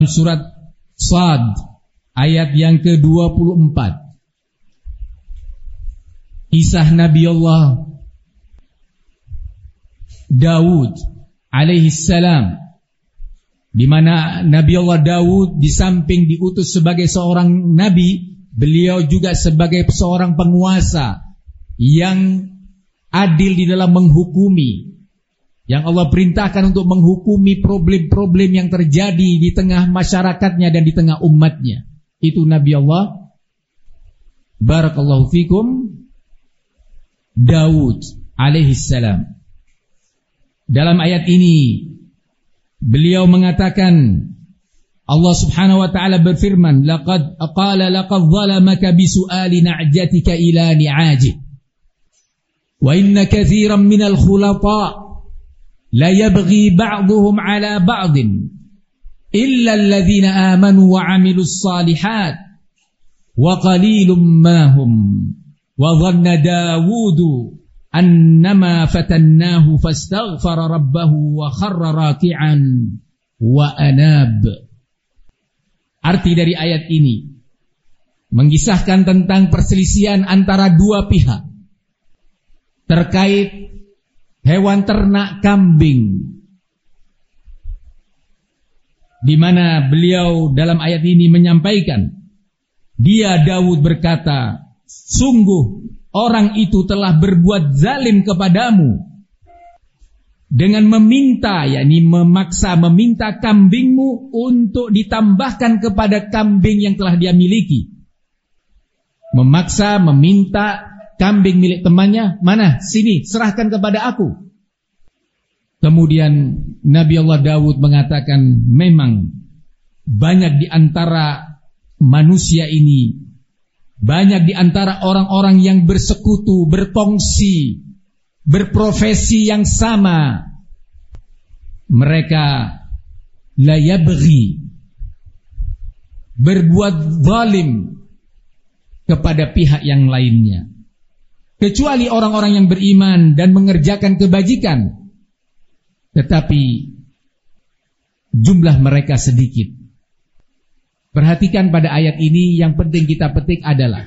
Surat Shad ayat yang ke-24. Kisah Nabi Allah Daud alaihi salam, di mana Nabi Allah Daud di samping diutus sebagai seorang nabi, beliau juga sebagai seorang penguasa yang adil di dalam menghukumi, yang Allah perintahkan untuk menghukumi problem-problem yang terjadi di tengah masyarakatnya dan di tengah umatnya. Itu Nabi Allah barakallahu fikum Daud alaihi salam. Dalam ayat ini beliau mengatakan, Allah subhanahu wa ta'ala berfirman, laqad zalamaka bisu'ali na'jatika ila ni'ajih wa inna kathiran minal khulata la yabghi ba'duhum ala ba'din illa alladhina amanu wa 'amilus salihat wa qalilum ma hum wa dhanna Dawudu annama fatannahu fastaghfara rabbahu wa kharra raki'an wa anab. Arti dari ayat ini mengisahkan tentang perselisihan antara dua pihak terkait hewan ternak kambing, di mana beliau dalam ayat ini menyampaikan, dia Daud berkata, sungguh orang itu telah berbuat zalim kepadamu dengan meminta, yakni memaksa meminta kambingmu untuk ditambahkan kepada kambing yang telah dia miliki. Memaksa meminta kambing milik temannya, mana? Sini, serahkan kepada aku. Kemudian Nabi Allah Daud mengatakan, memang banyak di antara manusia ini, banyak di antara orang-orang yang bersekutu, berkongsi, berprofesi yang sama. Mereka la yabghi, berbuat zalim kepada pihak yang lainnya, kecuali orang-orang yang beriman dan mengerjakan kebajikan, tetapi jumlah mereka sedikit. Perhatikan pada ayat ini, yang penting kita petik adalah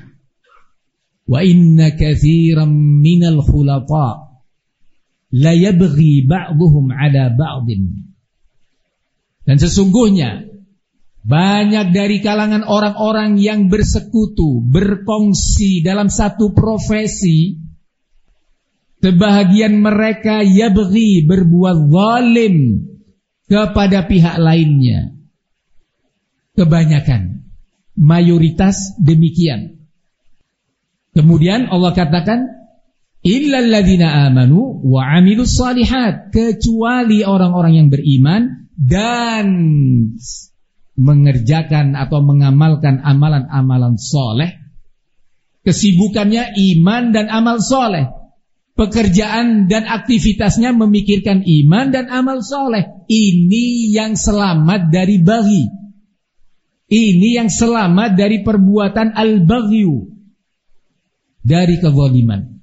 wa inna katsiran minal khulata la yabghi ba'dhum 'ala ba'din. Dan sesungguhnya banyak dari kalangan orang-orang yang bersekutu, berkongsi dalam satu profesi, sebahagian mereka yabghi, berbuat zalim kepada pihak lainnya. Kebanyakan, mayoritas demikian. Kemudian Allah katakan, illal ladzina amanu wa 'amilus shalihat, kecuali orang-orang yang beriman dan mengerjakan atau mengamalkan amalan-amalan soleh. Kesibukannya iman dan amal soleh, pekerjaan dan aktivitasnya memikirkan iman dan amal soleh. Ini yang selamat dari baghi, ini yang selamat dari perbuatan al-baghyu, dari kezaliman.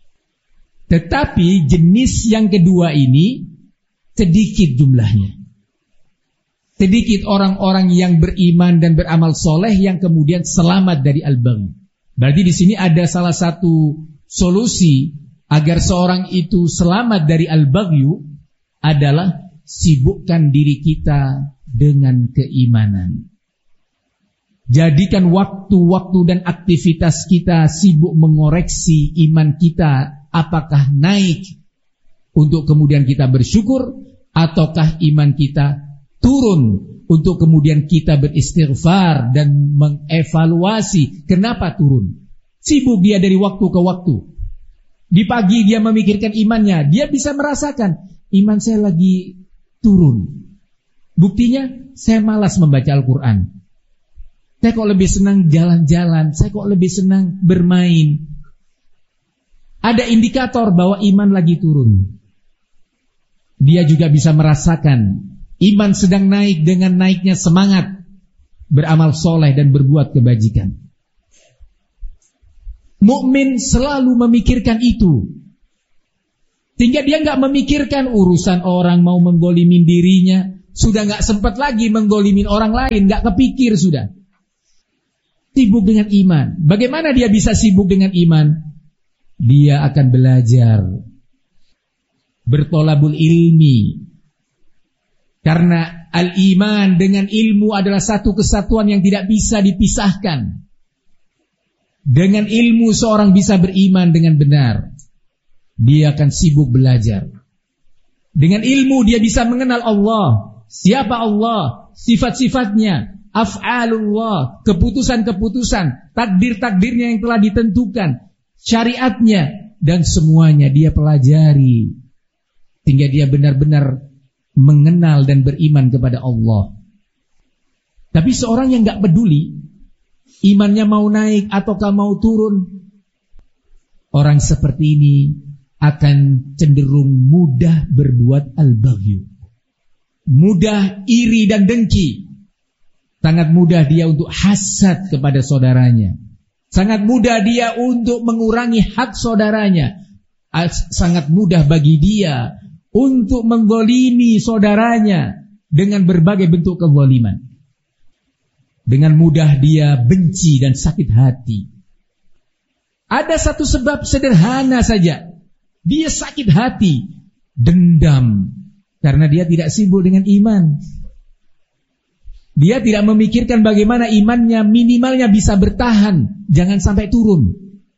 Tetapi jenis yang kedua ini sedikit jumlahnya. Sedikit orang-orang yang beriman dan beramal soleh yang kemudian selamat dari al-baghyu. Berarti di sini ada salah satu solusi agar seorang itu selamat dari al-baghyu adalah sibukkan diri kita dengan keimanan. Jadikan waktu-waktu dan aktivitas kita sibuk mengoreksi iman kita, apakah naik untuk kemudian kita bersyukur, ataukah iman kita turun untuk kemudian kita beristighfar dan mengevaluasi kenapa turun. Sibuk dia dari waktu ke waktu. Di pagi dia memikirkan imannya, dia bisa merasakan iman saya lagi turun. Buktinya saya malas membaca Al-Quran, saya kok lebih senang jalan-jalan, saya kok lebih senang bermain. Ada indikator bahwa iman lagi turun. Dia juga bisa merasakan iman sedang naik dengan naiknya semangat beramal soleh dan berbuat kebajikan. Mukmin selalu memikirkan itu, sehingga dia nggak memikirkan urusan orang mau menggolimin dirinya, sudah gak sempat lagi menggolimin orang lain, gak kepikir sudah. Sibuk dengan iman. Bagaimana dia bisa sibuk dengan iman? Dia akan belajar, bertolabul ilmi. Karena al-iman dengan ilmu adalah satu kesatuan yang tidak bisa dipisahkan. Dengan ilmu seorang bisa beriman dengan benar. Dia akan sibuk belajar. Dengan ilmu dia bisa mengenal Allah. Siapa Allah? Sifat-sifatnya, af'alullah, keputusan-keputusan, takdir-takdirnya yang telah ditentukan, syariatnya, dan semuanya dia pelajari. Sehingga dia benar-benar mengenal dan beriman kepada Allah. Tapi seorang yang gak peduli imannya mau naik ataukah mau turun, orang seperti ini akan cenderung mudah berbuat al-baghyu, mudah iri dan dengki. Sangat mudah dia untuk hasad kepada saudaranya. Sangat mudah dia untuk mengurangi hak saudaranya. Sangat mudah bagi dia untuk menggolimi saudaranya dengan berbagai bentuk kezaliman. Dengan mudah dia benci dan sakit hati. Ada satu sebab sederhana saja. Dia sakit hati, dendam, karena dia tidak sibuk dengan iman. Dia tidak memikirkan bagaimana imannya minimalnya bisa bertahan, jangan sampai turun.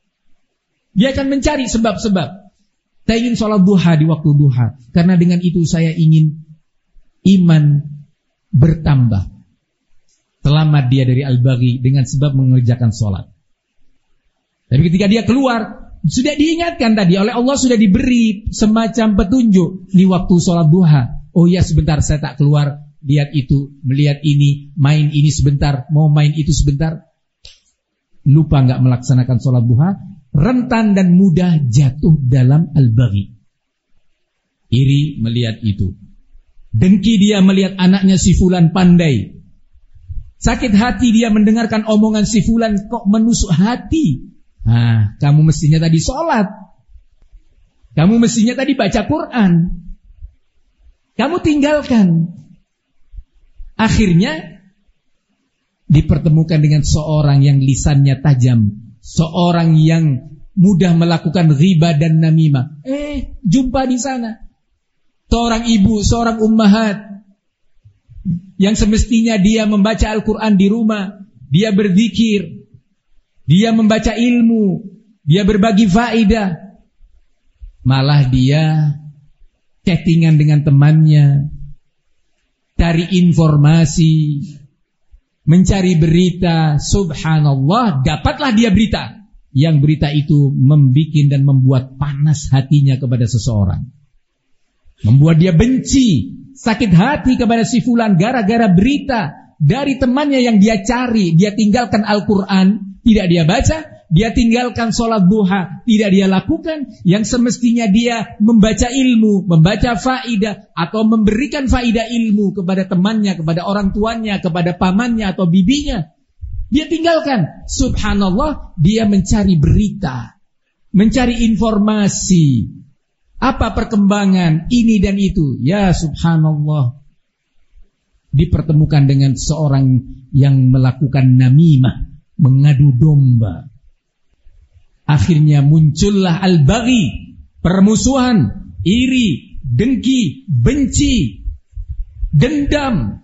Dia akan mencari sebab-sebab. Saya ingin sholat duha di waktu duha, karena dengan itu saya ingin iman bertambah. Selamat dia dari al-baghi dengan sebab mengerjakan sholat. Tapi ketika dia keluar, sudah diingatkan tadi oleh Allah, sudah diberi semacam petunjuk di waktu sholat duha. Oh ya, sebentar saya tak keluar, lihat itu, melihat ini, main ini sebentar, mau main itu sebentar. Lupa gak melaksanakan sholat duha, rentan dan mudah jatuh dalam al-baghi. Iri melihat itu, dengki dia melihat anaknya si fulan pandai, sakit hati dia mendengarkan omongan si fulan kok menusuk hati. Nah, kamu mestinya tadi sholat, kamu mestinya tadi baca Quran, kamu tinggalkan. Akhirnya dipertemukan dengan seorang yang lisannya tajam, seorang yang mudah melakukan riba dan namimah. Jumpa di sana seorang ibu, seorang ummahat yang semestinya dia membaca Al-Quran di rumah, dia berzikir, dia membaca ilmu, dia berbagi faedah, malah dia chattingan dengan temannya, cari informasi, mencari berita. Subhanallah, dapatlah dia berita. Yang berita itu membikin dan membuat panas hatinya kepada seseorang, membuat dia benci, sakit hati kepada si fulan gara-gara berita dari temannya yang dia cari. Dia tinggalkan Al-Quran, tidak dia baca. Dia tinggalkan sholat duha, tidak dia lakukan. Yang semestinya dia membaca ilmu, membaca faidah, atau memberikan faidah ilmu kepada temannya, kepada orang tuanya, kepada pamannya atau bibinya, dia tinggalkan. Subhanallah, dia mencari berita, mencari informasi, apa perkembangan ini dan itu. Ya subhanallah, dipertemukan dengan seorang yang melakukan namimah, mengadu domba. Akhirnya muncullah al-baghi, permusuhan, iri, dengki, benci, dendam.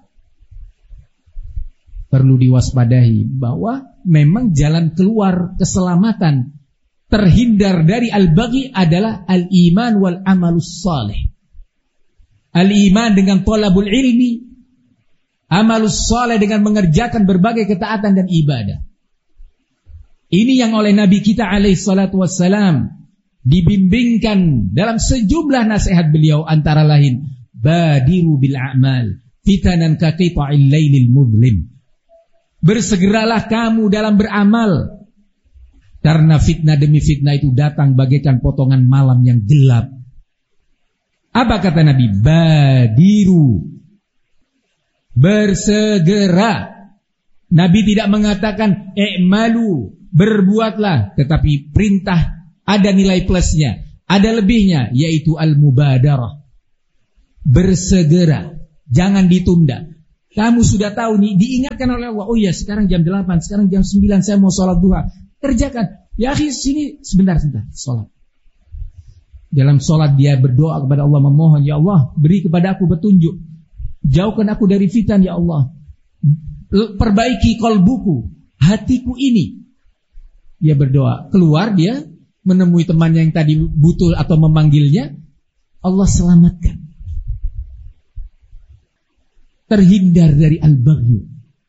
Perlu diwaspadai bahwa memang jalan keluar keselamatan, terhindar dari al-baghi adalah al-iman wal amalus salih. Al-iman dengan thalabul ilmi, amalus salih dengan mengerjakan berbagai ketaatan dan ibadah. Ini yang oleh Nabi kita alaihi salatu wassalam dibimbingkan dalam sejumlah nasihat beliau, antara lain badiru bil a'mal fitanan ka qita'il lailil mudlim. Bersegeralah kamu dalam beramal, karena fitnah demi fitnah itu datang bagaikan potongan malam yang gelap. Apa kata Nabi? Badiru, bersegera. Nabi tidak mengatakan i'malu, berbuatlah, tetapi perintah ada nilai plusnya, ada lebihnya, yaitu al-mubadarah, bersegera, Jangan ditunda. Kamu sudah tahu nih, diingatkan oleh Allah, oh iya sekarang jam 8, sekarang jam 9 saya mau sholat duha. Kerjakan. Ya akhi, sini sebentar, sholat. Dalam sholat dia berdoa kepada Allah, memohon, ya Allah beri kepada aku petunjuk, jauhkan aku dari fitan ya Allah, perbaiki kolbuku, hatiku ini. Dia berdoa, keluar dia menemui temannya yang tadi butuh atau memanggilnya, Allah selamatkan, terhindar dari al-baghyu.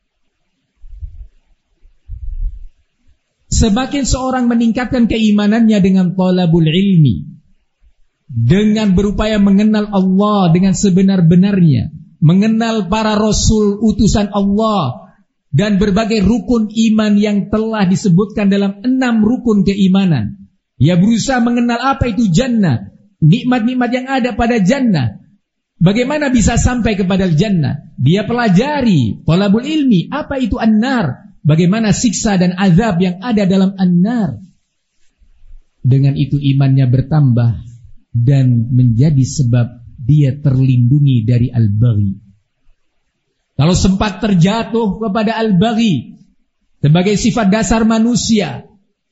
Semakin seorang meningkatkan keimanannya dengan talabul ilmi, dengan berupaya mengenal Allah dengan sebenar-benarnya, mengenal para rasul utusan Allah, dan berbagai rukun iman yang telah disebutkan dalam 6 rukun keimanan. Ia berusaha mengenal apa itu jannah, nikmat-nikmat yang ada pada jannah, bagaimana bisa sampai kepada jannah. Dia pelajari talabul ilmi, apa itu an-nar, bagaimana siksa dan azab yang ada dalam an-nar. Dengan itu imannya bertambah dan menjadi sebab dia terlindungi dari al-baghi. Kalau sempat terjatuh kepada al-baghi sebagai sifat dasar manusia,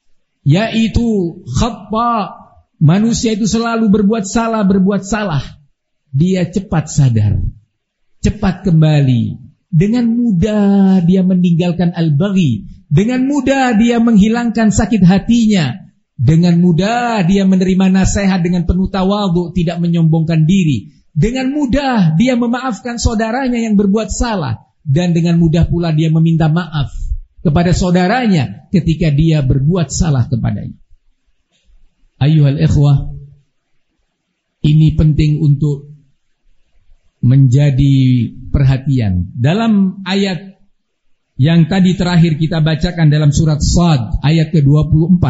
yaitu khata, manusia itu selalu berbuat salah, dia cepat sadar, cepat kembali. Dengan mudah dia meninggalkan al-baghi, dengan mudah dia menghilangkan sakit hatinya, dengan mudah dia menerima nasihat dengan penuh tawadhu, tidak menyombongkan diri. Dengan mudah dia memaafkan saudaranya yang berbuat salah, dan dengan mudah pula dia meminta maaf kepada saudaranya ketika dia berbuat salah kepadanya. Ayyuhal ikhwah, ini penting untuk menjadi perhatian. Dalam ayat yang tadi terakhir kita bacakan dalam surat Shad ayat ke-24,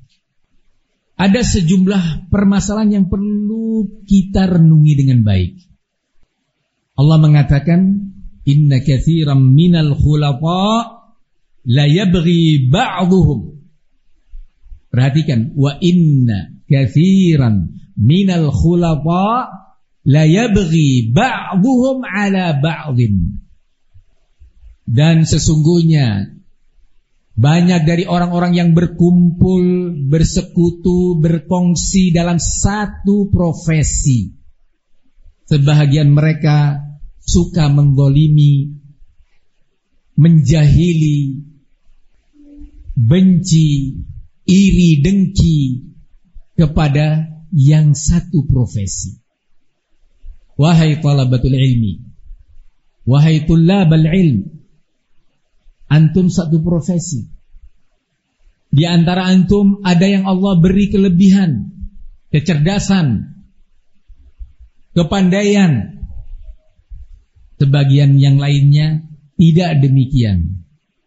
ada sejumlah permasalahan yang perlu kita renungi dengan baik. Allah mengatakan, inna katsiran minal khulata la yabghi ba'dhuhum. Perhatikan, wa inna katsiran minal khulata la yabghi ba'dhuhum ala ba'dhin. Dan sesungguhnya banyak dari orang-orang yang berkumpul, bersekutu, berkongsi dalam satu profesi. Sebahagian mereka suka menggolimi, menjahili, benci, iri, dengki kepada yang satu profesi. Wahai talabatul ilmi, wahai tullabal ilm, antum satu profesi. Di antara antum ada yang Allah beri kelebihan, kecerdasan, kepandaian. Sebagian yang lainnya tidak demikian.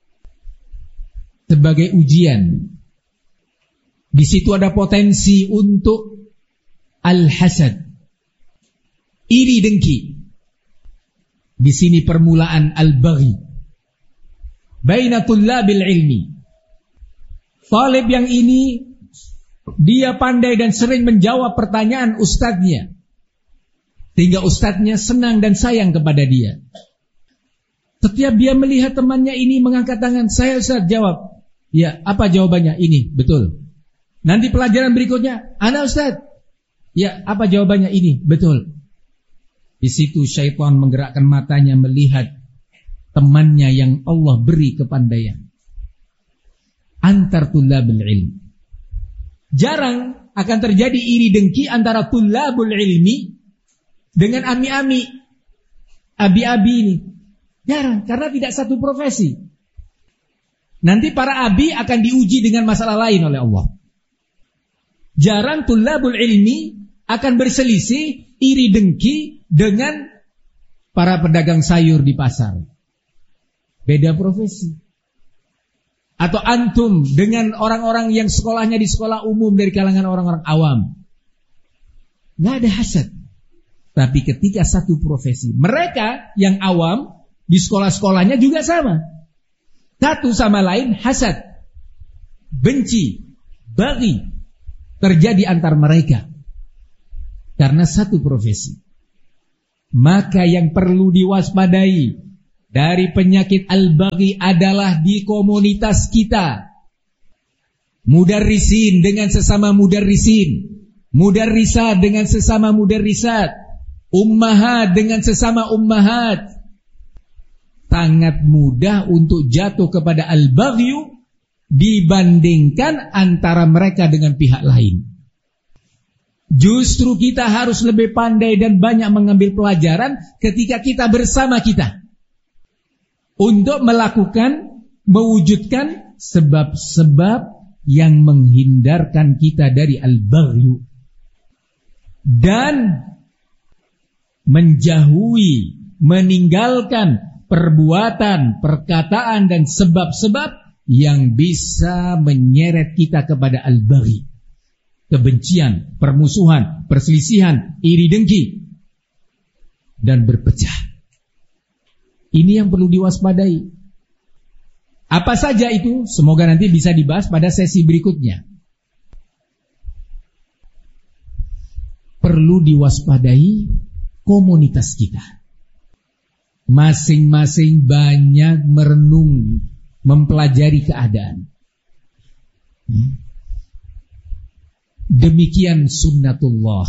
Sebagai ujian, di situ ada potensi untuk al-hasad, iri dengki. Di sini permulaan al-baghi baina tullabil ilmi. Talib yang ini dia pandai dan sering menjawab pertanyaan ustadznya, sehingga ustadznya senang dan sayang kepada dia. Setiap dia melihat temannya ini mengangkat tangan, saya ustadz jawab, ya apa jawabannya? Ini betul. Nanti pelajaran berikutnya, ana ustadz, ya apa jawabannya? Ini betul. Di situ syaitan menggerakkan matanya melihat temannya yang Allah beri kepandaian. Antar tullabul ilm. Jarang akan terjadi iri dengki antara tullabul ilmi dengan ami-ami, abi-abi ini. Jarang, karena tidak satu profesi. Nanti para abi akan diuji dengan masalah lain oleh Allah. Jarang tullabul ilmi akan berselisih, iri dengki dengan para pedagang sayur di pasar. Beda profesi. Atau antum dengan orang-orang yang sekolahnya di sekolah umum dari kalangan orang-orang awam. Nggak ada hasad. Tapi ketika satu profesi, mereka yang awam di sekolah-sekolahnya juga sama. Satu sama lain hasad, benci, baghi terjadi antar mereka karena satu profesi. Maka yang perlu diwaspadai dari penyakit al-baghi adalah di komunitas kita. Mudarrisin dengan sesama mudarrisin, mudarrisat dengan sesama mudarrisat, ummahat dengan sesama ummahat. Sangat mudah untuk jatuh kepada al-baghyu dibandingkan antara mereka dengan pihak lain. Justru kita harus lebih pandai dan banyak mengambil pelajaran ketika kita bersama kita untuk mewujudkan sebab-sebab yang menghindarkan kita dari al-baghyu dan menjauhi, meninggalkan perbuatan, perkataan dan sebab-sebab yang bisa menyeret kita kepada al-baghi. Kebencian, permusuhan, perselisihan, iri dengki, dan berpecah. Ini yang perlu diwaspadai. Apa saja itu? Semoga nanti bisa dibahas pada sesi berikutnya. Perlu diwaspadai komunitas kita. Masing-masing banyak merenung, mempelajari keadaan. Demikian sunnatullah.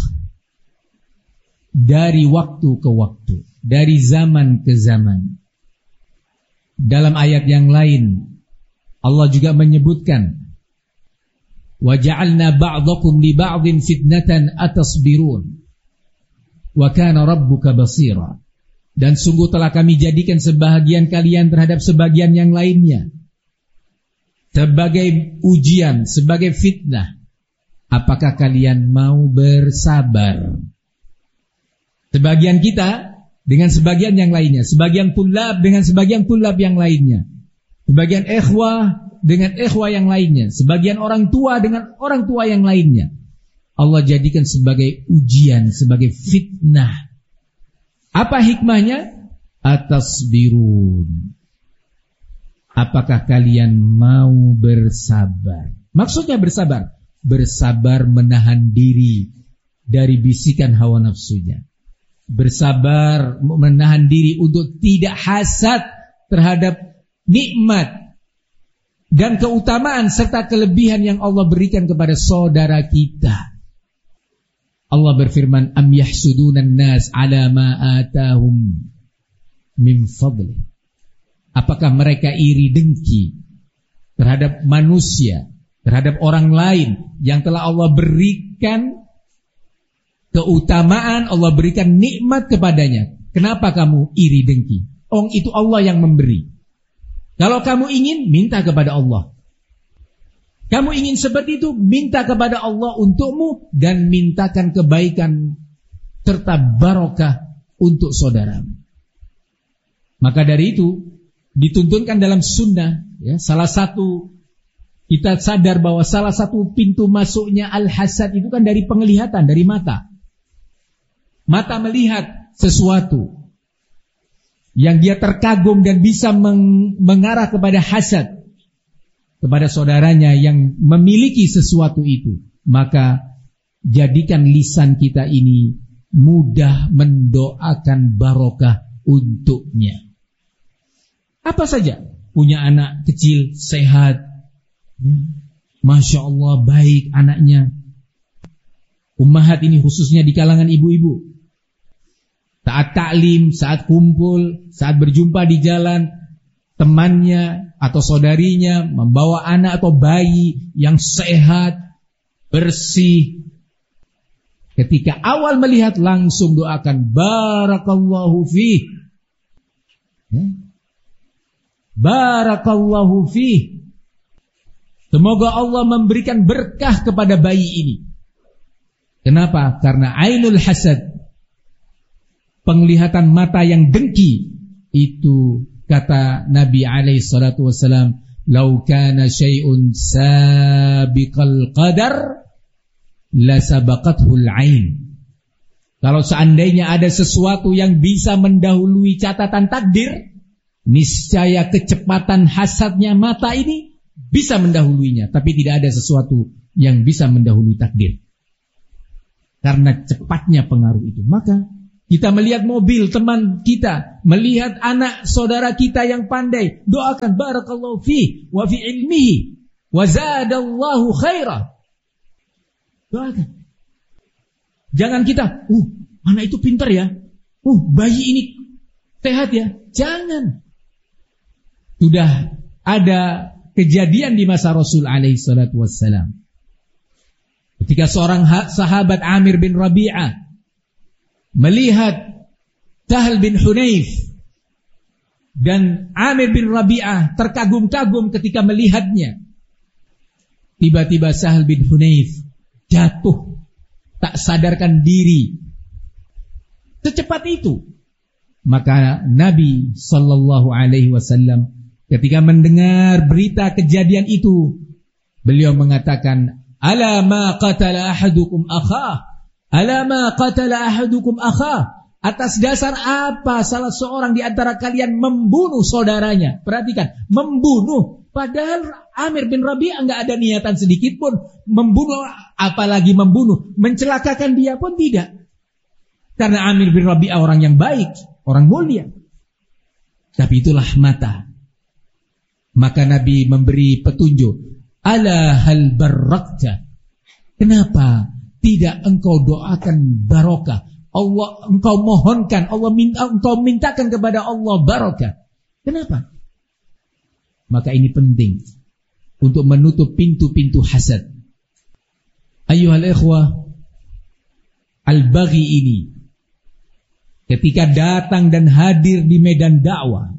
Dari waktu ke waktu, dari zaman ke zaman. Dalam ayat yang lain Allah juga menyebutkan, wa ja'alna ba'dakum li ba'din fitnatan atasbirun wa kana rabbuka basira. Dan sungguh telah kami jadikan sebahagian kalian terhadap sebagian yang lainnya sebagai ujian, sebagai fitnah. Apakah kalian mau bersabar? Sebagian kita dengan sebagian yang lainnya, sebagian tulab dengan sebagian tulab yang lainnya, sebagian ikhwah dengan ikhwah yang lainnya, sebagian orang tua dengan orang tua yang lainnya. Allah jadikan sebagai ujian, sebagai fitnah. Apa hikmahnya? Atasbirun. Apakah kalian mau bersabar? Maksudnya bersabar. Bersabar menahan diri dari bisikan hawa nafsunya. Bersabar menahan diri untuk tidak hasad terhadap nikmat dan keutamaan serta kelebihan yang Allah berikan kepada saudara kita. Allah berfirman, am yahsudunan nas ala ma atahum min fadli. Apakah mereka iri dengki terhadap manusia, terhadap orang lain yang telah Allah berikan keutamaan, Allah berikan nikmat kepadanya. Kenapa kamu iri dengki? Itu Allah yang memberi. Kalau kamu ingin, minta kepada Allah. Kamu ingin seperti itu, minta kepada Allah untukmu dan mintakan kebaikan serta barokah untuk saudaramu. Maka dari itu dituntunkan dalam sunnah, ya, salah satu kita sadar bahwa salah satu pintu masuknya al-hasad itu kan dari penglihatan, dari mata. Mata melihat sesuatu yang dia terkagum dan bisa mengarah kepada hasad kepada saudaranya yang memiliki sesuatu itu. Maka jadikan lisan kita ini mudah mendoakan barokah untuknya. Apa saja, punya anak kecil sehat, Masya Allah baik anaknya. Ummahat ini khususnya di kalangan ibu-ibu. Saat taklim, saat kumpul, saat berjumpa di jalan, temannya atau saudarinya membawa anak atau bayi yang sehat, bersih. Ketika awal melihat langsung doakan barakallahu fih. Ya. Barakallahu fih. Semoga Allah memberikan berkah kepada bayi ini. Kenapa? Karena ainul hasad, penglihatan mata yang dengki, itu kata Nabi alaihi salatu wasalam, "Lau kana syai'un sabiqal qadar la sabaqathul ain." Kalau seandainya ada sesuatu yang bisa mendahului catatan takdir, niscaya kecepatan hasadnya mata ini bisa mendahuluinya, tapi tidak ada sesuatu yang bisa mendahului takdir. Karena cepatnya pengaruh itu, maka Kita melihat mobil teman kita, melihat anak saudara kita yang pandai, doakan barakallahu fihi wa fi ilmihi wa zadallahu khaira. Doakan. Jangan kita, anak itu pintar ya. Bayi ini sehat ya. Jangan. Sudah ada kejadian di masa Rasul alaihi salatu wassalam. Ketika seorang sahabat Amir bin Rabi'ah melihat Sahal bin Hunayf, dan Amir bin Rabi'ah terkagum-kagum ketika melihatnya. Tiba-tiba Sahal bin Hunayf jatuh, tak sadarkan diri. Secepat itu. Maka Nabi sallallahu alaihi wasallam ketika mendengar berita kejadian itu, beliau mengatakan, "Ala ma qatala ahadukum akhah? Ala ma qatala ahadukum akhah?" Atas dasar apa salah seorang di antara kalian membunuh saudaranya? Perhatikan, membunuh. Padahal Amir bin Rabi'ah enggak ada niatan sedikit pun membunuh, apalagi membunuh. Mencelakakan dia pun tidak. Karena Amir bin Rabi'ah orang yang baik, orang mulia. Tapi itulah mata. Maka Nabi memberi petunjuk. Ala hal barakta. Kenapa tidak engkau doakan barokah? Allah engkau mohonkan, engkau mintakan kepada Allah barakah. Kenapa? Maka ini penting untuk menutup pintu-pintu hasad. Ayyuhal ikhwah, al-baghi ini ketika datang dan hadir di medan dakwah,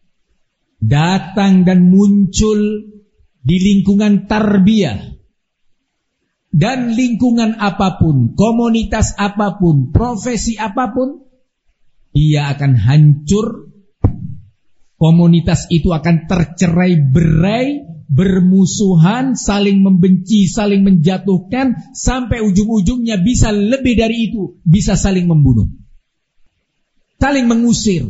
datang dan muncul di lingkungan tarbiyah dan lingkungan apapun, komunitas apapun, profesi apapun, ia akan hancur. Komunitas itu akan tercerai-berai, bermusuhan, saling membenci, saling menjatuhkan, sampai ujung-ujungnya bisa lebih dari itu, bisa saling membunuh, saling mengusir,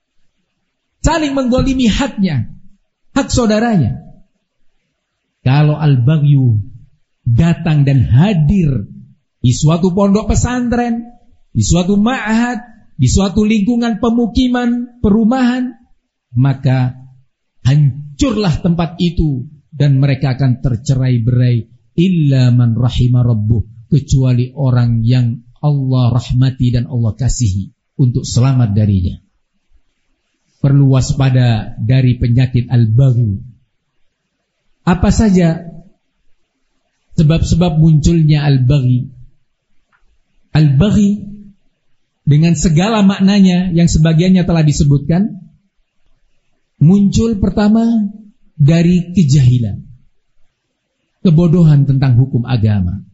saling menggolimi haknya, hak saudaranya. Kalau al-baghyu datang dan hadir di suatu pondok pesantren, di suatu ma'had, di suatu lingkungan pemukiman, perumahan, maka hancurlah tempat itu dan mereka akan tercerai-berai. Illa man rahima rabbuh, kecuali orang yang Allah rahmati dan Allah kasihi untuk selamat darinya. Perlu waspada dari penyakit al-baghyu. Apa saja sebab-sebab munculnya al-baghi? Al-baghi dengan segala maknanya yang sebagiannya telah disebutkan, muncul pertama dari kejahilan, kebodohan tentang hukum agama,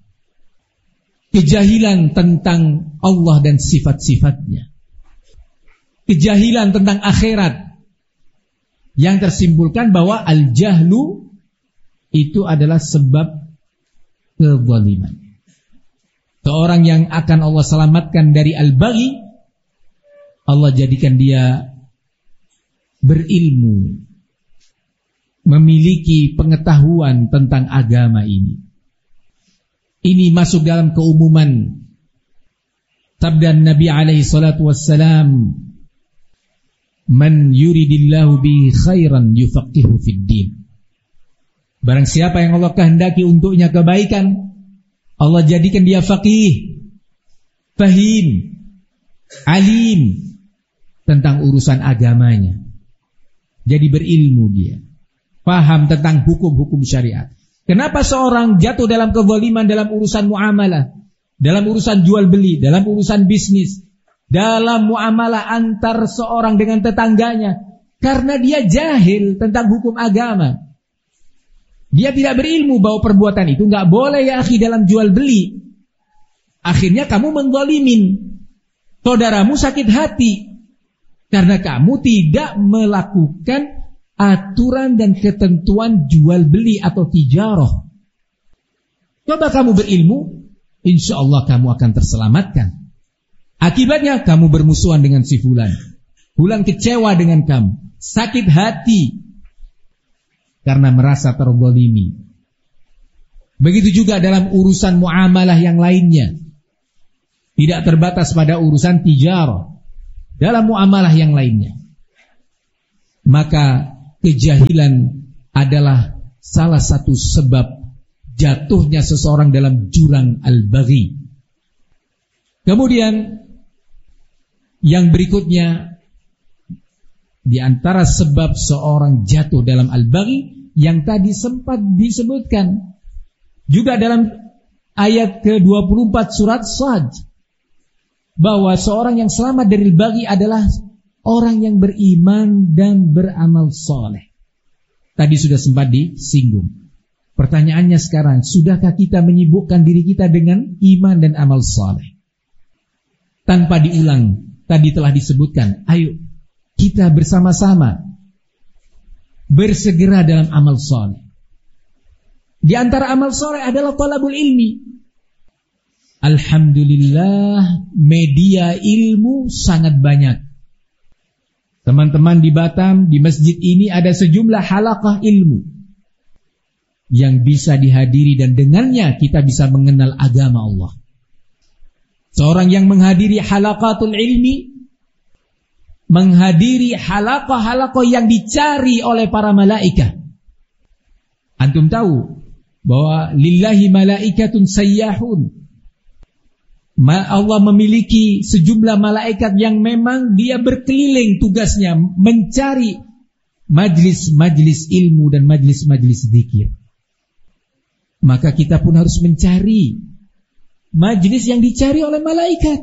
kejahilan tentang Allah dan sifat-sifatnya, kejahilan tentang akhirat, yang tersimpulkan bahwa al-jahlu itu adalah sebab kezaliman. Seorang yang akan Allah selamatkan dari al-baghi, Allah jadikan dia berilmu, memiliki pengetahuan tentang agama ini. Ini masuk dalam keumuman sabda Nabi alaihi salatu wassalam, "Man yuridillahu bihi khairan yufaqihu fid din." Barang siapa yang Allah kehendaki untuknya kebaikan, Allah jadikan dia faqih, fahim, alim tentang urusan agamanya. Jadi berilmu dia, paham tentang hukum-hukum syariat. Kenapa seorang jatuh dalam kezaliman dalam urusan muamalah, dalam urusan jual beli, dalam urusan bisnis, dalam muamalah antar seorang dengan tetangganya? Karena dia jahil tentang hukum agama. Dia tidak berilmu bahwa perbuatan itu enggak boleh ya akhi dalam jual beli. Akhirnya kamu menggolimin, saudaramu sakit hati karena kamu tidak melakukan aturan dan ketentuan jual beli atau tijarah. Coba kamu berilmu, insya Allah kamu akan terselamatkan. Akibatnya kamu bermusuhan dengan si fulan, fulan kecewa dengan kamu, sakit hati karena merasa terzalimi. Begitu juga dalam urusan muamalah yang lainnya. Tidak terbatas pada urusan tijarah, dalam muamalah yang lainnya. Maka kejahilan adalah salah satu sebab jatuhnya seseorang dalam jurang al-baghi. Kemudian yang berikutnya, di antara sebab seorang jatuh dalam al-baghi yang tadi sempat disebutkan juga dalam ayat ke-24 surat Shad, bahwa seorang yang selamat dari al-baghi adalah orang yang beriman dan beramal soleh. Tadi sudah sempat disinggung. Pertanyaannya sekarang, sudahkah kita menyibukkan diri kita dengan iman dan amal soleh? Tanpa diulang, tadi telah disebutkan, ayo kita bersama-sama bersegera dalam amal soleh. Di antara amal soleh adalah talabul ilmi. Alhamdulillah, media ilmu sangat banyak. Teman-teman di Batam, di masjid ini ada sejumlah halaqah ilmu yang bisa dihadiri dan dengannya kita bisa mengenal agama Allah. Seorang yang menghadiri halaqatul ilmi, menghadiri halaqah-halaqah yang dicari oleh para malaikat. Antum tahu bahwa lillahi malaikatun sayyahun. Allah memiliki sejumlah malaikat yang memang dia berkeliling tugasnya mencari majlis-majlis ilmu dan majlis-majlis zikir. Maka kita pun harus mencari majlis yang dicari oleh malaikat.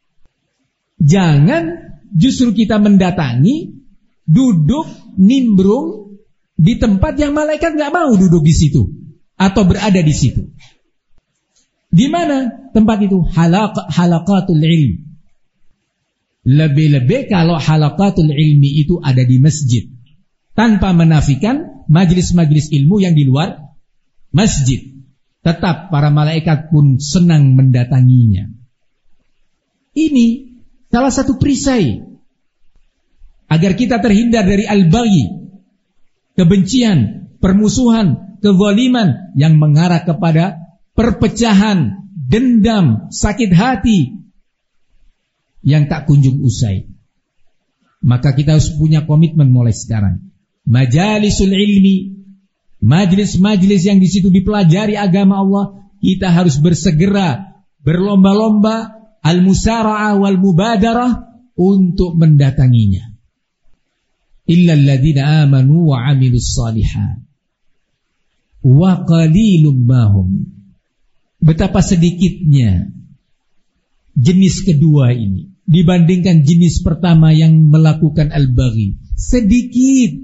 Jangan justru kita mendatangi, duduk, nimbrung di tempat yang malaikat gak mau duduk di situ atau berada di situ. Di mana tempat itu? Halaqatul ilmi. Lebih-lebih kalau halaqatul ilmi itu ada di masjid, tanpa menafikan majlis-majlis ilmu yang di luar masjid. Tetap para malaikat pun senang mendatanginya. Ini salah satu perisai agar kita terhindar dari al-baghi, kebencian, permusuhan, kezaliman yang mengarah kepada perpecahan, dendam, sakit hati yang tak kunjung usai. Maka kita harus punya komitmen mulai sekarang. Majalisul ilmi, majlis-majlis yang di situ dipelajari agama Allah, kita harus bersegera, berlomba-lomba, al-musara'ah wal mubadarah untuk mendatanginya. Illal ladzina amanu wa 'amilus shalihat wa qalilum mahum. Betapa sedikitnya jenis kedua ini dibandingkan jenis pertama yang melakukan al-baghi. Sedikit.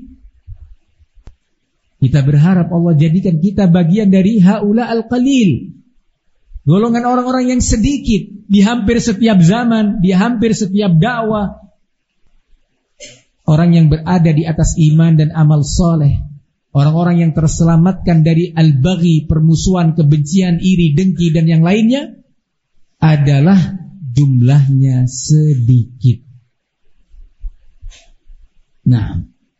Kita berharap Allah jadikan kita bagian dari haula al-qalil, golongan orang-orang yang sedikit di hampir setiap zaman, di hampir setiap dakwah. Orang yang berada di atas iman dan amal soleh, orang-orang yang terselamatkan dari al-baghi, permusuhan, kebencian, iri, dengki dan yang lainnya, adalah jumlahnya sedikit. Nah,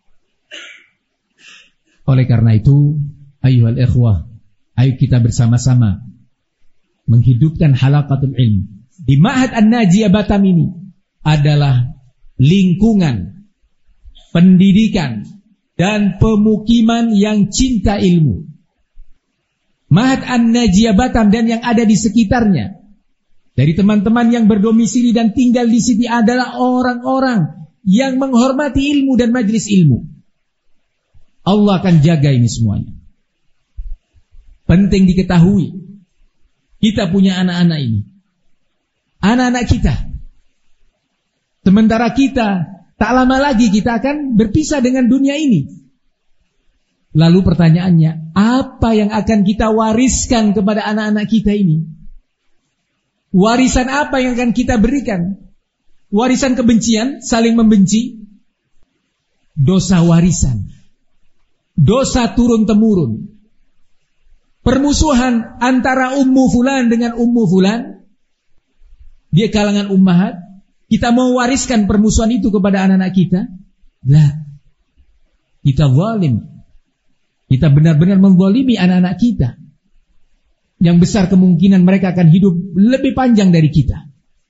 oleh karena itu, ayyuhal ikhwah, ayo kita bersama-sama menghidupkan halaqatul ilm. Di Ma'had An-Najiyah Batam ini adalah lingkungan pendidikan dan pemukiman yang cinta ilmu. Ma'had An-Najiyah Batam dan yang ada di sekitarnya, dari teman-teman yang berdomisili dan tinggal di sini adalah orang-orang yang menghormati ilmu dan majlis ilmu. Allah akan jaga ini semuanya. Penting diketahui, kita punya anak-anak ini, anak-anak kita. Sementara kita tak lama lagi kita akan berpisah dengan dunia ini. Lalu pertanyaannya, apa yang akan kita wariskan kepada anak-anak kita ini? Warisan apa yang akan kita berikan? Warisan kebencian, saling membenci? Dosa warisan, dosa turun-temurun, permusuhan antara ummu fulan dengan ummu fulan, dia kalangan ummahat. Kita mau wariskan permusuhan itu kepada anak-anak kita? Lah, kita zalim. Kita benar-benar menzalimi anak-anak kita. Yang besar kemungkinan mereka akan hidup lebih panjang dari kita.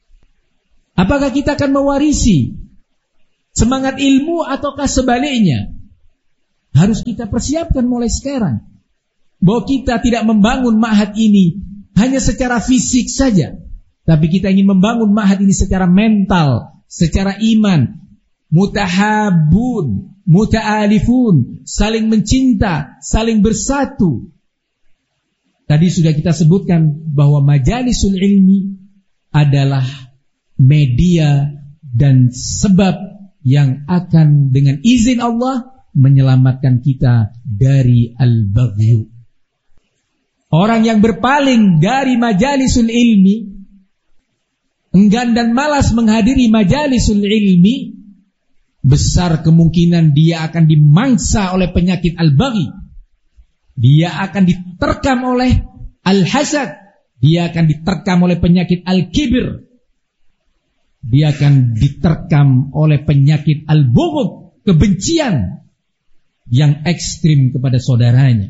Apakah kita akan mewarisi semangat ilmu ataukah sebaliknya? Harus kita persiapkan mulai sekarang, bahwa kita tidak membangun ma'had ini hanya secara fisik saja, tapi kita ingin membangun ma'had ini secara mental, secara iman, mutahabun, muta'alifun, saling mencinta, saling bersatu. Tadi sudah kita sebutkan bahwa majalisul ilmi adalah media dan sebab yang akan dengan izin Allah menyelamatkan kita dari al-baghyu. Orang yang berpaling dari majalisul ilmi, enggan dan malas menghadiri majalisul ilmi, besar kemungkinan dia akan dimangsa oleh penyakit al-baghi. Dia akan diterkam oleh al-hasad. Dia akan diterkam oleh penyakit al-kibir. Dia akan diterkam oleh penyakit al-bughd, kebencian yang ekstrim kepada saudaranya.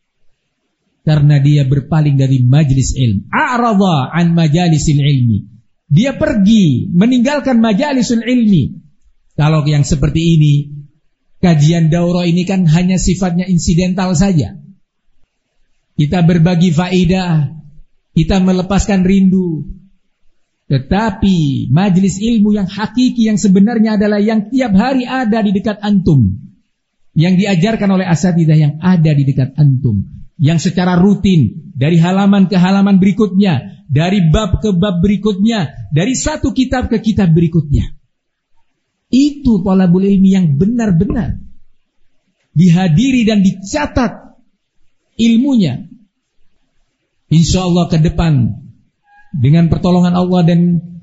Karena dia berpaling dari majlis ilmu. A'radha an majalisil ilmi. Dia pergi meninggalkan majalisul ilmi. Kalau yang seperti ini, kajian daurah ini kan hanya sifatnya insidental saja. Kita berbagi faedah, kita melepaskan rindu. Tetapi majlis ilmu yang hakiki, yang sebenarnya adalah yang tiap hari ada di dekat antum, yang diajarkan oleh asatidzah yang ada di dekat antum, yang secara rutin dari halaman ke halaman berikutnya, dari bab ke bab berikutnya, dari satu kitab ke kitab berikutnya. Itu thalabul ilmi yang benar-benar dihadiri dan dicatat ilmunya. Insyaallah ke depan dengan pertolongan Allah dan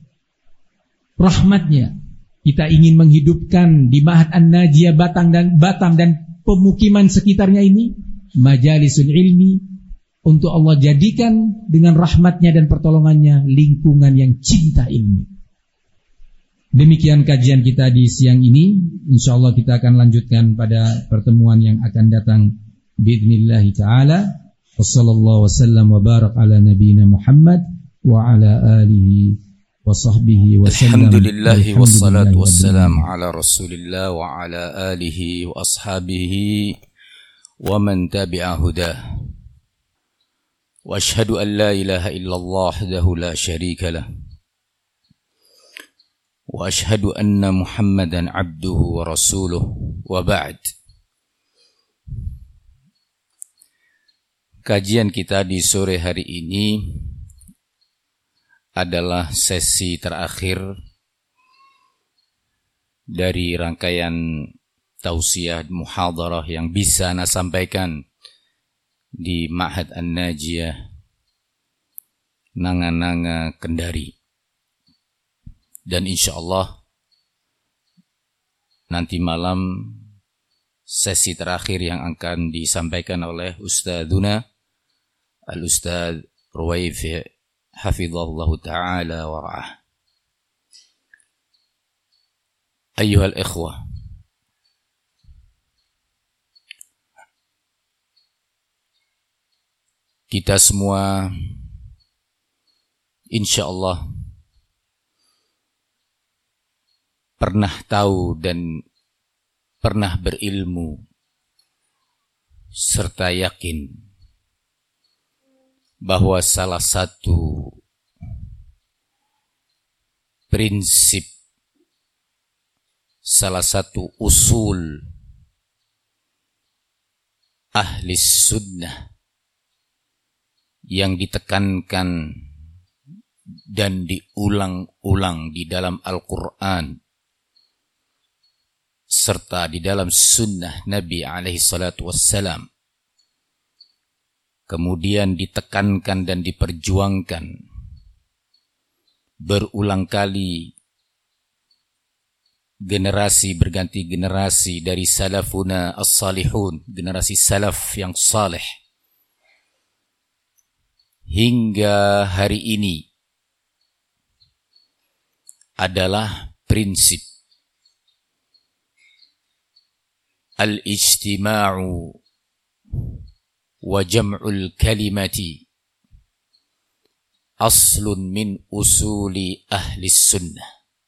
rahmatnya, kita ingin menghidupkan di Ma'had An-Najiyah Batam dan pemukiman sekitarnya ini majalisul ilmi, untuk Allah jadikan dengan rahmatnya dan pertolongannya lingkungan yang cinta ilmu. Demikian kajian kita di siang ini. InsyaAllah kita akan lanjutkan pada pertemuan yang akan datang bi'idnillahi ta'ala. Wassallallahu wasallam wa barak ala nabiyina Muhammad wa ala alihi wa sahbihi wa sallam. Alhamdulillahi wassalatu wassalam ala rasulillah wa ala alihi wa ashabihi wa man tabi'a hudah. Wa ashhadu an la ilaha illallah wahdahu la syarika lah. Wa ashhadu anna Muhammadan abduhu wa rasuluh wa ba'd. Kajian kita di sore hari ini adalah sesi terakhir dari rangkaian tausiah muhadarah yang bisa Ana sampaikan di Ma'had An-Najiyah Nanga-Nanga Kendari. Dan insyaallah nanti malam sesi terakhir yang akan disampaikan oleh Ustadzuna Al-Ustadz Ruwaifi hafizahullahu ta'ala wa ra'ah. Ayyuhal ikhwah, kita semua insyaallah pernah tahu dan pernah berilmu serta yakin bahwa salah satu prinsip, salah satu usul ahli sunnah yang ditekankan dan diulang-ulang di dalam Al-Quran serta di dalam sunnah Nabi alaihi salatu wassalam, kemudian ditekankan dan diperjuangkan berulang kali, generasi berganti generasi dari salafuna as-salihun, generasi salaf yang saleh, hingga hari ini adalah prinsip al-ijtima'u wa jam'ul kalimati aslun min usuli ahli sunnah.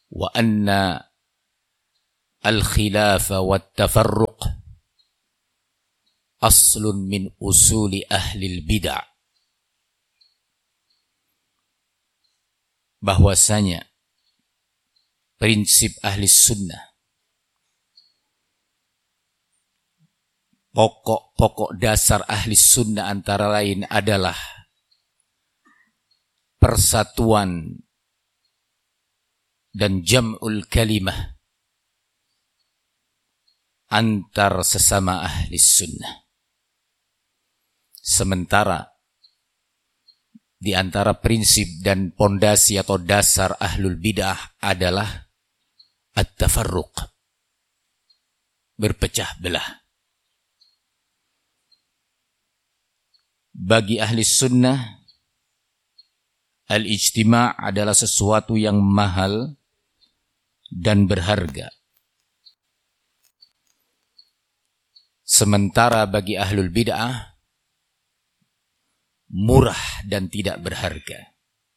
wa anna al-khilafa wa tafarruq aslun min usuli ahli bid'ah, bahwasanya prinsip ahli sunnah, pokok-pokok dasar ahli sunnah antara lain adalah persatuan dan jam'ul kalimah antar sesama ahli sunnah. Sementara di antara prinsip dan pondasi atau dasar ahlul bid'ah adalah at-tafarruq, berpecah belah. Bagi ahli sunnah, al-ijtima' adalah sesuatu yang mahal dan berharga. Sementara bagi ahlul bid'ah, murah dan tidak berharga.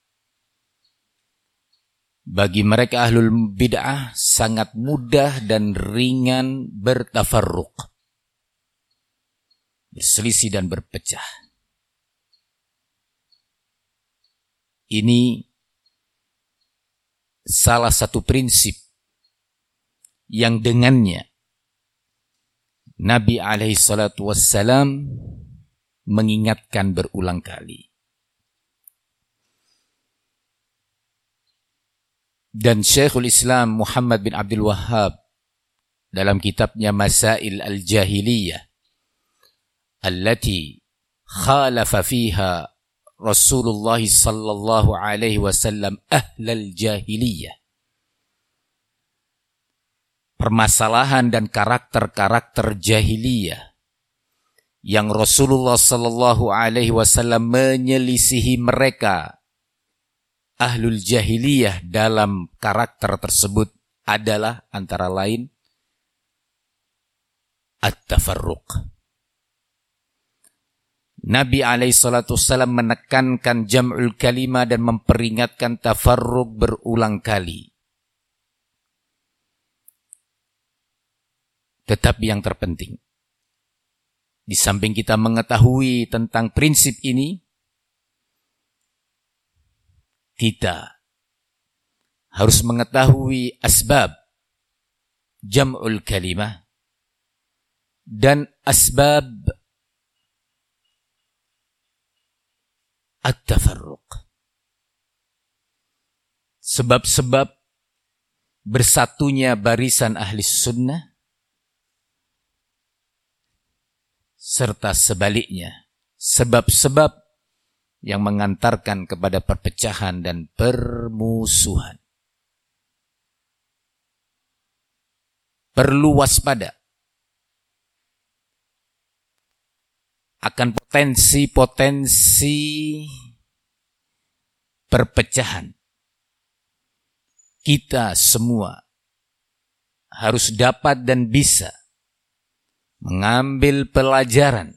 Bagi mereka ahlul bid'ah sangat mudah dan ringan bertafarruq, berselisih dan berpecah. Ini salah satu prinsip yang dengannya Nabi SAW mengingatkan berulang kali. Dan Syekhul Islam Muhammad bin Abdul Wahhab dalam kitabnya Masail al-Jahiliyah allati khalafa fiha Rasulullah sallallahu alaihi wasallam ahlal jahiliyah, permasalahan dan karakter-karakter jahiliyah yang Rasulullah sallallahu alaihi wasallam menyelisihi mereka ahlul jahiliyah dalam karakter tersebut adalah antara lain at-tafarruq. Nabi SAW menekankan jam'ul kalimah dan memperingatkan tafarruq berulang kali. Tetapi yang terpenting, di samping kita mengetahui tentang prinsip ini, kita harus mengetahui asbab jam'ul kalimah dan asbab at-tafarruq. Sebab-sebab bersatunya barisan ahli sunnah serta sebaliknya sebab-sebab yang mengantarkan kepada perpecahan dan permusuhan. Perlu waspada akan potensi-potensi perpecahan. Kita semua harus dapat dan bisa mengambil pelajaran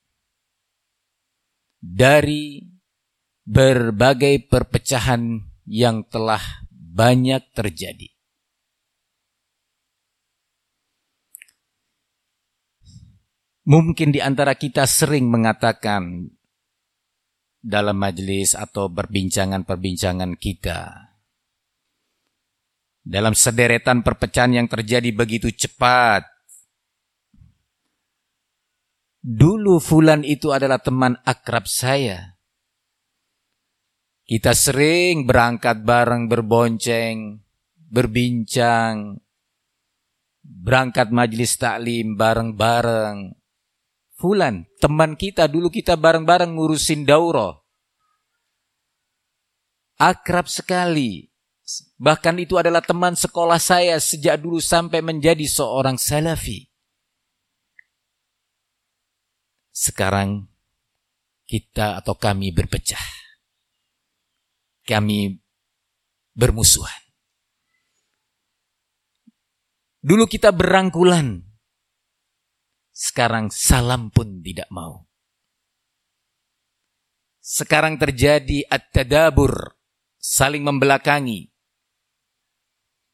dari berbagai perpecahan yang telah banyak terjadi. Mungkin di antara kita sering mengatakan dalam majelis atau perbincangan-perbincangan kita, dalam sederetan perpecahan yang terjadi begitu cepat, dulu fulan itu adalah teman akrab saya. Kita sering berangkat bareng, berbonceng, berbincang, berangkat majelis taklim bareng-bareng. Fulan, teman kita, dulu kita bareng-bareng ngurusin daurah. Akrab sekali. Bahkan itu adalah teman sekolah saya sejak dulu sampai menjadi seorang salafi. Sekarang kita atau kami berpecah. Kami bermusuhan. Dulu kita berangkulan. Sekarang salam pun tidak mau. Sekarang terjadi at-tadabur, saling membelakangi.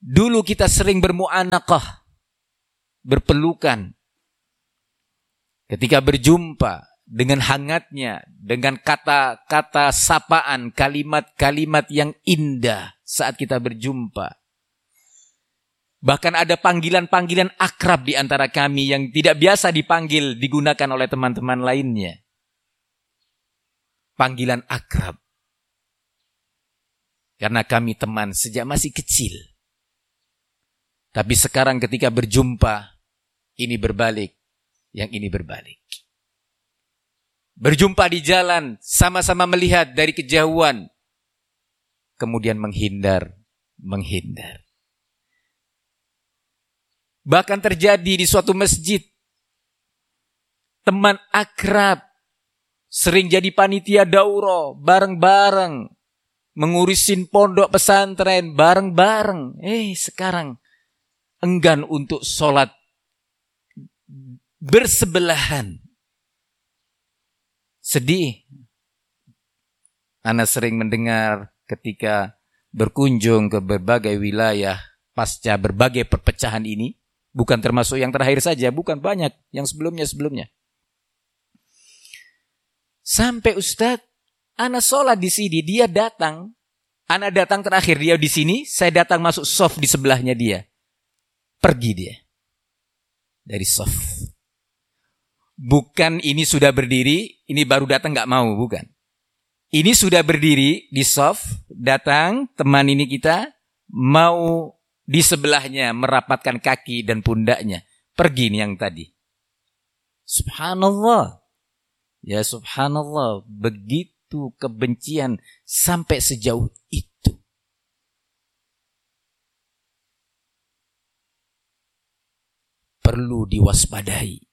Dulu kita sering bermu'anaqah, berpelukan. Ketika berjumpa, dengan hangatnya, dengan kata-kata sapaan, kalimat-kalimat yang indah saat kita berjumpa. Bahkan ada panggilan-panggilan akrab di antara kami yang tidak biasa dipanggil, digunakan oleh teman-teman lainnya. Panggilan akrab. Karena kami teman sejak masih kecil. Tapi sekarang ketika berjumpa, ini berbalik, yang ini berbalik. Berjumpa di jalan, sama-sama melihat dari kejauhan, kemudian menghindar. Bahkan terjadi di suatu masjid, teman akrab, sering jadi panitia daurah, bareng-bareng, mengurusin pondok pesantren, bareng-bareng. Sekarang enggan untuk sholat bersebelahan. Sedih. Ana sering mendengar ketika berkunjung ke berbagai wilayah pasca berbagai perpecahan ini, bukan termasuk yang terakhir saja, bukan, banyak yang sebelumnya. Sampai Ustadz, ana sholat di sini, dia datang, ana datang terakhir, dia di sini, saya datang masuk soft di sebelahnya dia. Pergi dia dari soft. Bukan ini sudah berdiri, ini baru datang gak mau, bukan. Ini sudah berdiri di soft, datang teman ini kita, mau di sebelahnya merapatkan kaki dan pundaknya. Pergi nih yang tadi. Subhanallah. Ya subhanallah, begitu kebencian sampai sejauh itu. Perlu diwaspadai.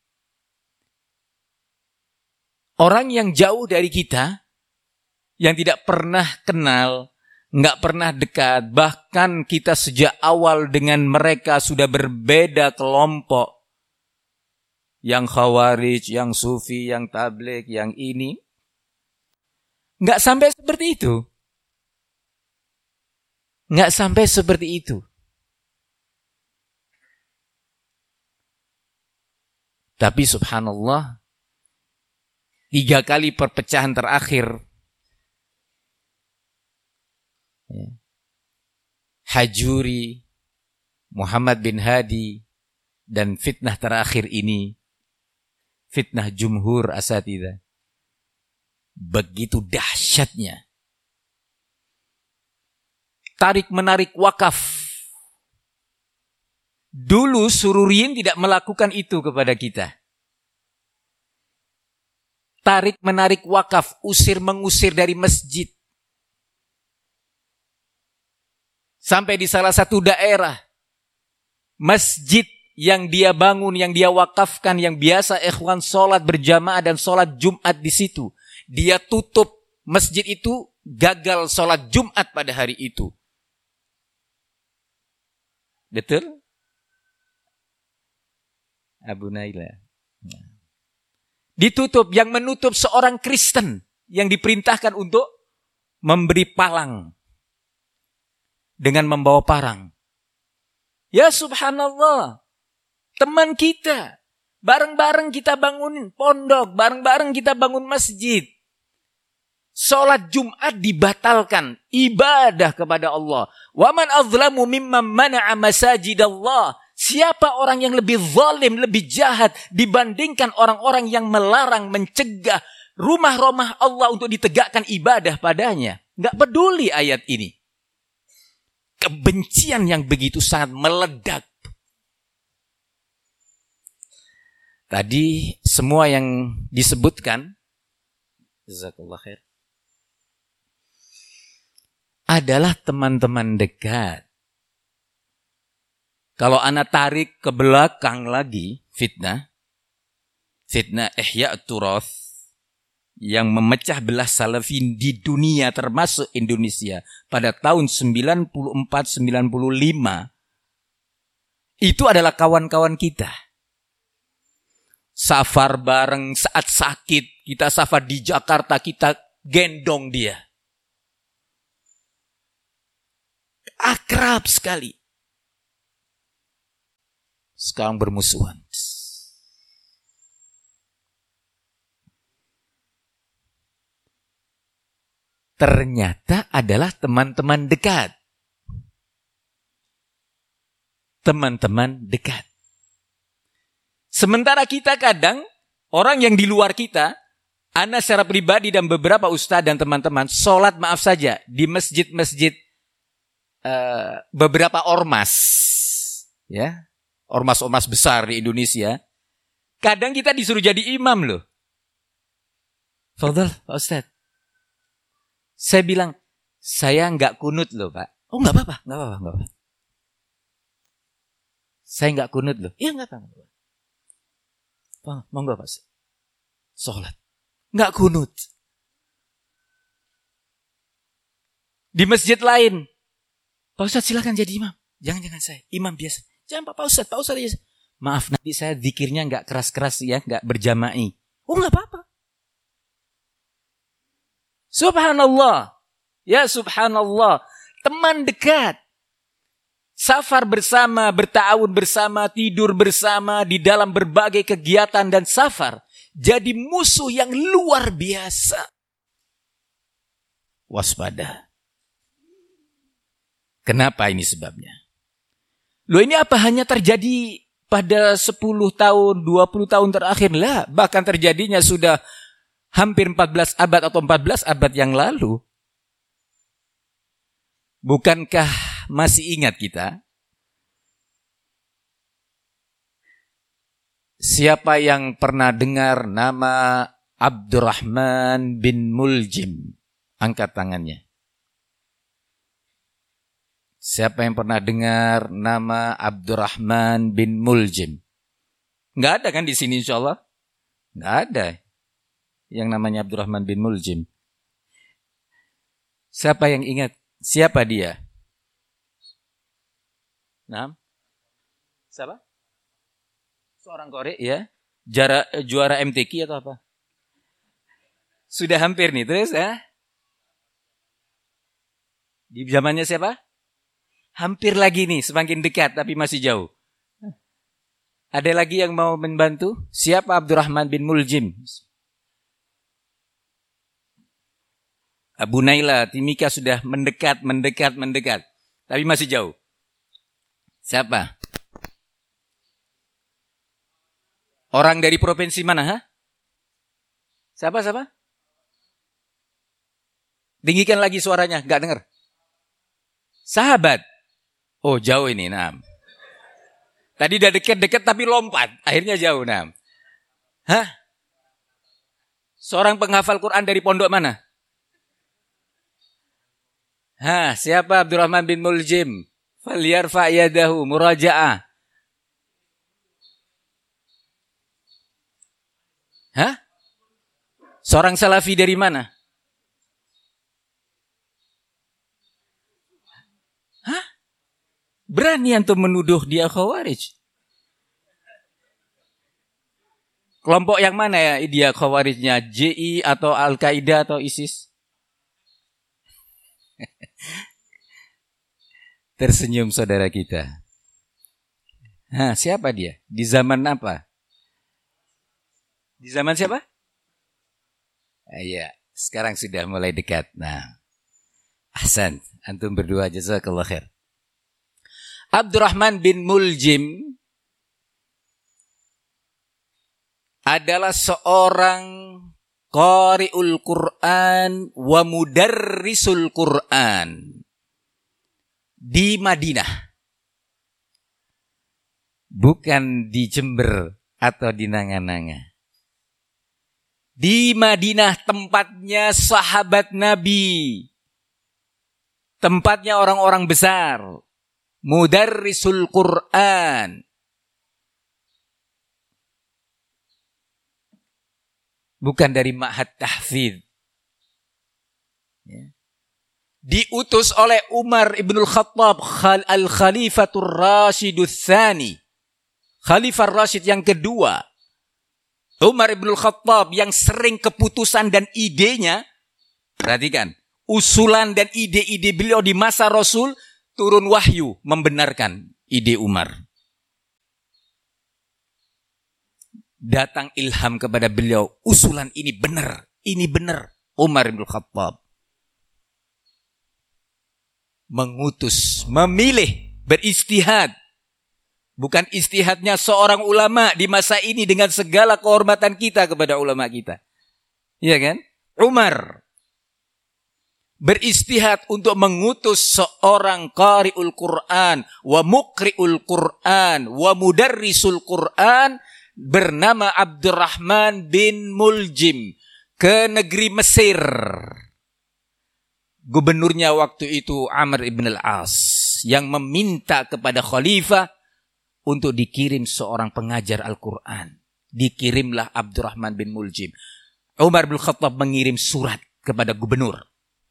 Orang yang jauh dari kita, yang tidak pernah kenal, nggak pernah dekat, bahkan kita sejak awal dengan mereka sudah berbeda kelompok. Yang khawarij, yang sufi, yang tabligh, yang ini. Nggak sampai seperti itu. Nggak sampai seperti itu. Tapi subhanallah, 3 kali perpecahan terakhir, Hajuri, Muhammad bin Hadi, dan fitnah terakhir ini, fitnah jumhur asatidzah, begitu dahsyatnya. Tarik-menarik wakaf. Dulu Sururiyin tidak melakukan itu kepada kita. Tarik-menarik wakaf, usir-mengusir dari masjid. Sampai di salah satu daerah, masjid yang dia bangun, yang dia wakafkan, yang biasa ikhwan sholat berjamaah dan sholat Jumat di situ. Dia tutup masjid itu, gagal sholat Jumat pada hari itu. Betul? Abu Naila. Ditutup, yang menutup seorang Kristen yang diperintahkan untuk memberi palang dengan membawa parang. Ya subhanallah, teman kita, bareng-bareng kita bangun pondok, bareng-bareng kita bangun masjid. Sholat Jumat dibatalkan, ibadah kepada Allah. Wa man azlamu mimman mana'a masajidallah. Siapa orang yang lebih zalim, lebih jahat dibandingkan orang-orang yang melarang, mencegah rumah-rumah Allah untuk ditegakkan ibadah padanya. Enggak peduli ayat ini. Kebencian yang begitu sangat meledak. Tadi semua yang disebutkan, jazakallah khair, adalah teman-teman dekat. Kalau ana tarik ke belakang lagi, fitnah Ihya' Turath yang memecah belah salafin di dunia termasuk Indonesia pada tahun 94-95, itu adalah kawan-kawan kita. Safar bareng saat sakit, kita safar di Jakarta, kita gendong dia. Akrab sekali. sekarang bermusuhan. Ternyata adalah teman-teman dekat. Teman-teman dekat. Sementara kita kadang, orang yang di luar kita, ana secara pribadi dan beberapa ustadz dan teman-teman, sholat maaf saja, di masjid-masjid beberapa ormas, ya, ormas-ormas besar di Indonesia, kadang kita disuruh jadi imam loh. Fadhal, Pak Ustadz. Saya bilang, saya nggak kunut loh Pak. Oh nggak apa-apa, nggak apa-apa. Saya nggak kunut loh. Iya nggak apa-apa. Monggo Pak. Sholat, nggak kunut. Di masjid lain, Pak Ustadz silakan jadi imam. Jangan saya, imam biasa. Jangan Pak Ustadz aja. Maaf nanti saya zikirnya nggak keras-keras ya, nggak berjama'i. Oh nggak apa-apa. Subhanallah. Ya subhanallah. Teman dekat. Safar bersama, berta'awun bersama, tidur bersama, di dalam berbagai kegiatan dan safar. Jadi musuh yang luar biasa. Waspada. Kenapa ini sebabnya? Loh ini apa hanya terjadi pada 10 tahun, 20 tahun terakhir? Lah, bahkan terjadinya sudah hampir 14 abad atau 14 abad yang lalu. Bukankah masih ingat kita? Siapa yang pernah dengar nama Abdurrahman bin Muljim? Angkat tangannya. Siapa yang pernah dengar nama Abdurrahman bin Muljim? Nggak ada kan di sini insyaallah? Nggak ada yang namanya Abdurrahman bin Muljim. Siapa yang ingat? Siapa dia? Nah, siapa? Seorang korek ya? Juara MTQ atau apa? Sudah hampir nih, terus ya? Di zamannya siapa? Hampir lagi nih, semakin dekat tapi masih jauh. Ada lagi yang mau membantu? Siapa Abdurrahman bin Muljim? Abu Naila, Timika sudah mendekat. Tapi masih jauh. Siapa? Orang dari provinsi mana? Ha? Siapa? Tinggikan lagi suaranya, gak dengar. Sahabat. Oh jauh ini, nah. Tadi udah dekat tapi lompat. Akhirnya jauh, nah. Hah? Seorang penghafal Quran dari pondok mana? Siapa Abdurrahman bin Muljim? Falyarfa yadahu muraja'ah. Seorang salafi dari mana? Berani antum menuduh dia khawarij? Kelompok yang mana ya dia khawarijnya? JI atau Al-Qaeda atau ISIS? Tersenyum saudara kita. Siapa dia? Di zaman apa? Di zaman siapa? Iya, sekarang sudah mulai dekat. Nah, ahsan, antum berdua jazakallah khair. Abdurrahman bin Muljim adalah seorang qari'ul Quran wa mudarrisul Quran di Madinah. Bukan di Jember atau di Nanga-Nanga. Di Madinah tempatnya sahabat Nabi. Tempatnya orang-orang besar. Mudarrisul Quran. Bukan dari ma'had tahfidz. Ya. Diutus oleh Umar ibn al-Khattab al-Khalifatur Rasyidul Tsani. Khalifah Rasyid yang kedua. Umar ibn al-Khattab yang sering keputusan dan idenya, perhatikan, usulan dan ide-ide beliau di masa Rasul, turun wahyu membenarkan ide Umar. datang ilham kepada beliau, usulan ini benar. Umar bin Khattab mengutus, memilih, beristihad. Bukan istihadnya seorang ulama di masa ini dengan segala kehormatan kita kepada ulama kita. Iya kan? Umar beristihad untuk mengutus seorang qari'ul Quran, wa muqri'ul Quran, wa mudarrisul Quran bernama Abdurrahman bin Muljim ke negeri Mesir. Gubernurnya waktu itu Amr ibn al-As yang meminta kepada khalifah untuk dikirim seorang pengajar Al-Quran. Dikirimlah Abdurrahman bin Muljim. Umar bin Khattab mengirim surat kepada gubernur.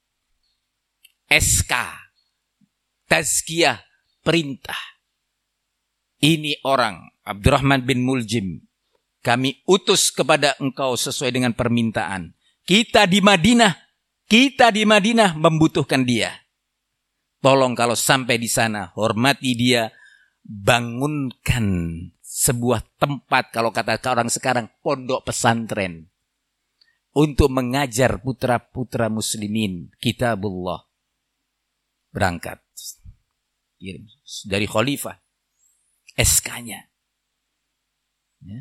SK, tazkiyah, perintah. Ini orang, Abdurrahman bin Muljim, kami utus kepada engkau sesuai dengan permintaan. Kita di Madinah membutuhkan dia. Tolong kalau sampai di sana, hormati dia, bangunkan sebuah tempat, kalau kata orang sekarang, pondok pesantren. Untuk mengajar putra-putra muslimin, kitabullah. Berangkat. Dari khalifah. SK-nya. Ya.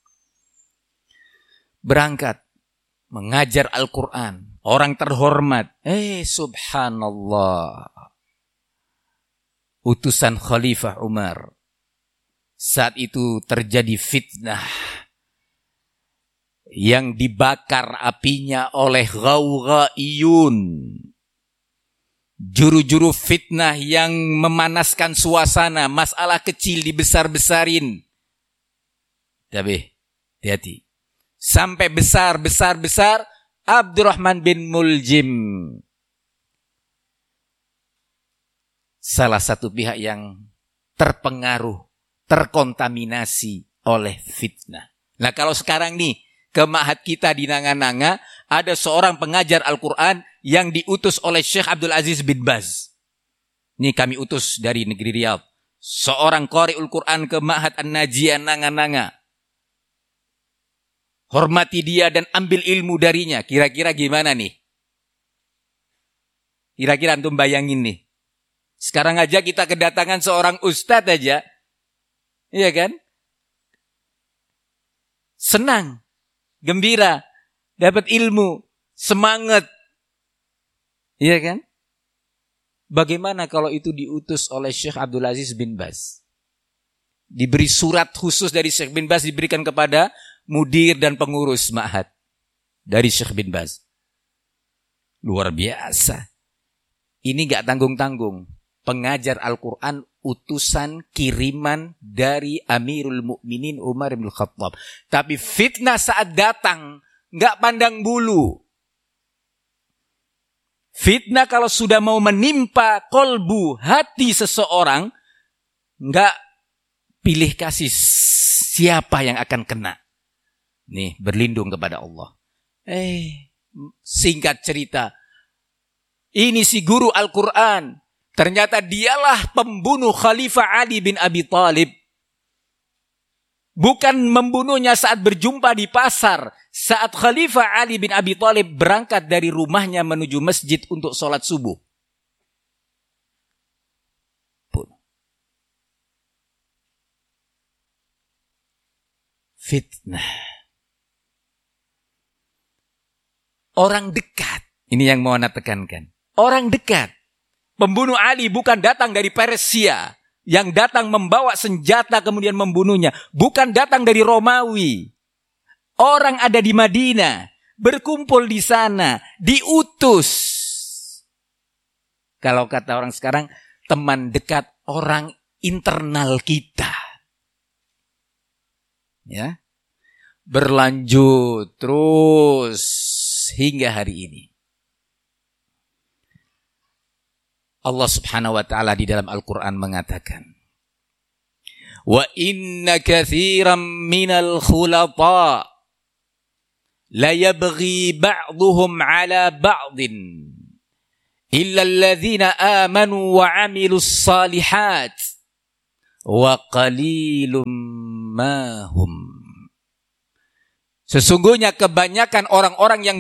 Berangkat. Mengajar Al-Quran. Orang terhormat. Subhanallah. Utusan Khalifah Umar. Saat itu terjadi fitnah. Yang dibakar apinya oleh ghawghaiyun. Juru-juru fitnah yang memanaskan suasana. Masalah kecil dibesar-besarin. Tapi, hati-hati. Sampai besar. Abdurrahman bin Muljim. Salah satu pihak yang terpengaruh, terkontaminasi oleh fitnah. Nah kalau sekarang nih, ke ma'had kita di Nanga-Nanga, ada seorang pengajar Al-Quran yang diutus oleh Syekh Abdul Aziz bin Baz. Ini kami utus dari negeri Riyadh. Seorang qari'ul Quran ke ma'had An-Najiyah Nanga-Nanga. Hormati dia dan ambil ilmu darinya. Kira-kira gimana nih? Kira-kira antum bayangin nih. Sekarang aja kita kedatangan seorang ustadz aja. Iya kan? Senang. Gembira. Dapat ilmu. Semangat. Iya kan? Bagaimana kalau itu diutus oleh Syekh Abdul Aziz bin Baz? Diberi surat khusus dari Syekh bin Baz diberikan kepada mudir dan pengurus ma'had dari Syekh bin Baz. Luar biasa. Ini gak tanggung-tanggung. Pengajar Al-Quran utusan kiriman dari Amirul Mukminin Umar bin Khattab. Tapi fitnah saat datang gak pandang bulu. Fitnah kalau sudah mau menimpa kolbu hati seseorang, gak pilih kasih siapa yang akan kena. Nih, berlindung kepada Allah. Singkat cerita. Ini si guru Al-Quran. Ternyata dialah pembunuh Khalifah Ali bin Abi Thalib. Bukan membunuhnya saat berjumpa di pasar. Saat Khalifah Ali bin Abi Thalib berangkat dari rumahnya menuju masjid untuk sholat subuh. Fitnah. Orang dekat. Ini yang mau Anda tekankan. Orang dekat. Pembunuh Ali bukan datang dari Persia. Yang datang membawa senjata kemudian membunuhnya. Bukan datang dari Romawi. Orang ada di Madinah. Berkumpul di sana. Diutus. Kalau kata orang sekarang, teman dekat orang internal kita. Ya. Berlanjut terus hingga hari ini. Allah Subhanahu wa taala di dalam Al-Qur'an mengatakan, "Wa inna katsiran minal khulata la yabghi ba'dhum 'ala ba'din illa alladhina amanu wa 'amilus salihat wa qalilum ma hum." Sesungguhnya kebanyakan orang-orang yang